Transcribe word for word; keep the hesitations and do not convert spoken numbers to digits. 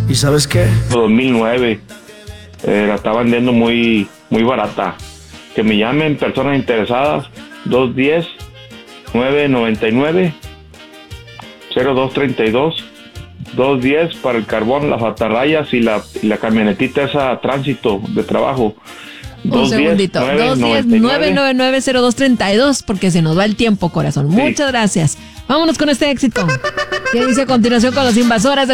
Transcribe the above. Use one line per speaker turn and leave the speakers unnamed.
¿Y sabes qué?
dos mil nueve. Eh, la está vendiendo muy, muy barata. Que me llamen personas interesadas. dos uno cero, nueve nueve nueve, cero dos tres dos. dos diez para el carbón, las atarrayas y la, y la camionetita esa tránsito de trabajo.
Un segundito. dos uno cero, nueve nueve nueve, cero dos tres dos, porque se nos va el tiempo, corazón.
Sí.
Muchas gracias. Vámonos con este éxito. ¿Qué dice a continuación con los invasores de